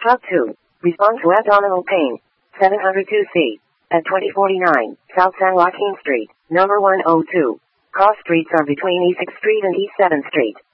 Truck 2. Respond to abdominal pain. 702C. At 2049, South San Joaquin Street, number 102. Cross streets are between E6 Street and E7 Street.